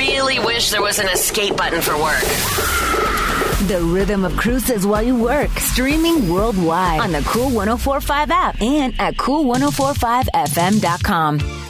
really wish there was an escape button for work. The rhythm of cruises while you work. Streaming worldwide on the Cool 104.5 app and at cool1045fm.com.